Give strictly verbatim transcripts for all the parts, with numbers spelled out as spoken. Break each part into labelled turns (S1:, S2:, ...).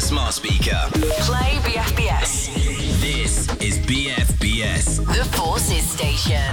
S1: smart speaker.
S2: Play B F B S.
S1: This is B F B S.
S2: The Forces Station.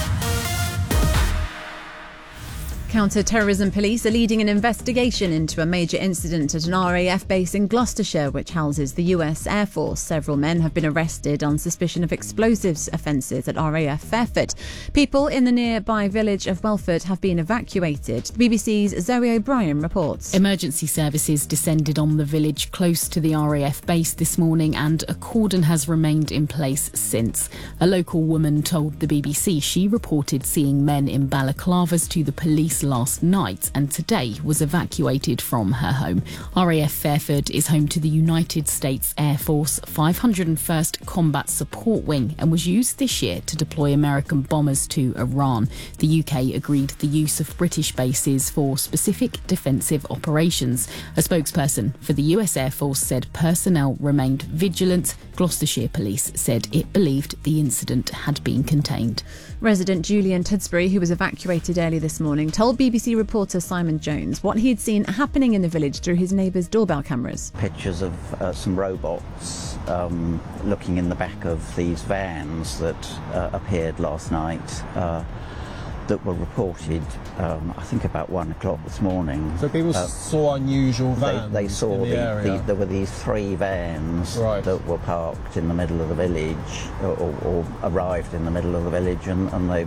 S3: Counter-terrorism police are leading an investigation into a major incident at an R A F base in Gloucestershire, which houses the U S Air Force. Several men have been arrested on suspicion of explosives offences at R A F Fairford. People in the nearby village of Welford have been evacuated. The B B C's Zoe O'Brien reports.
S4: Emergency services descended on the village close to the R A F base this morning, and a cordon has remained in place since. A local woman told the B B C she reported seeing men in balaclavas to the police last night and today was evacuated from her home. R A F Fairford is home to the United States Air Force five hundred first Combat Support Wing and was used this year to deploy American bombers to Iran. The U K agreed the use of British bases for specific defensive operations. A spokesperson for the U S Air Force said personnel remained vigilant. Gloucestershire Police said it believed the incident had been contained.
S3: Resident Julian Tudsbury, who was evacuated early this morning, told B B C reporter Simon Jones what he had seen happening in the village through his neighbour's doorbell cameras.
S5: Pictures of uh, some robots um, looking in the back of these vans that uh, appeared last night uh, that were reported, um, I think, about one o'clock this morning.
S6: So people uh, saw unusual vans.
S5: They, they saw
S6: in the,
S5: the,
S6: area.
S5: the there were these three vans
S6: right.
S5: that were parked in the middle of the village, or, or arrived in the middle of the village, and, and they.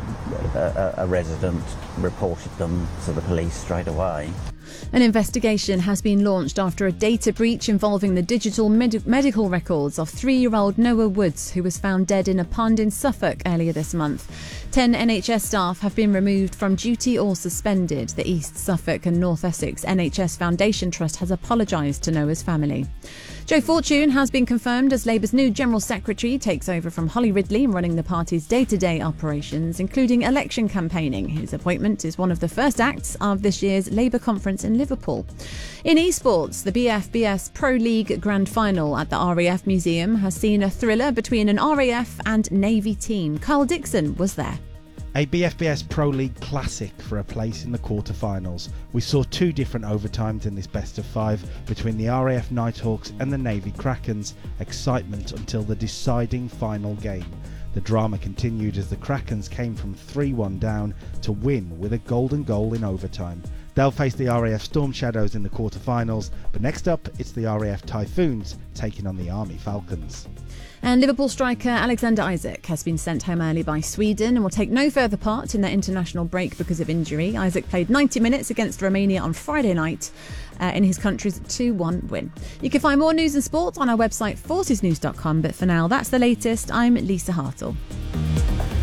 S5: A, a resident reported them to the police straight away.
S3: An investigation has been launched after a data breach involving the digital med- medical records of three-year-old Noah Woods, who was found dead in a pond in Suffolk earlier this month. Ten N H S staff have been removed from duty or suspended. The East Suffolk and North Essex N H S Foundation Trust has apologised to Noah's family. Joe Fortune has been confirmed as Labour's new General Secretary, takes over from Holly Ridley, running the party's day-to-day operations, including election campaigning. His appointment is one of the first acts of this year's Labour conference in Liverpool. In esports, the B F B S Pro League Grand Final at the R A F Museum has seen a thriller between an R A F and Navy team. Carl Dixon was there.
S7: A B F B S Pro League classic for a place in the quarter-finals. We saw two different overtimes in this best of five between the R A F Nighthawks and the Navy Krakens. Excitement until the deciding final game. The drama continued as the Krakens came from three one down to win with a golden goal in overtime. They'll face the R A F Storm Shadows in the quarter-finals, but next up it's the R A F Typhoons taking on the Army Falcons.
S3: And Liverpool striker Alexander Isak has been sent home early by Sweden and will take no further part in their international break because of injury. Isak played ninety minutes against Romania on Friday night uh, in his country's two one win. You can find more news and sport on our website forces news dot com, but for now, that's the latest. I'm Lisa Hartle.